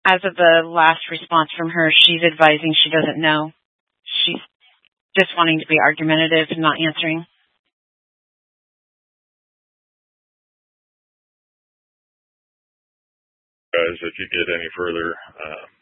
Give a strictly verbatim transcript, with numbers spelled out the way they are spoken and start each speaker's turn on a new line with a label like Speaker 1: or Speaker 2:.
Speaker 1: as of the last response from her, she's advising she doesn't know. She's just wanting to be argumentative and not answering.
Speaker 2: Guys, if you get any further uh,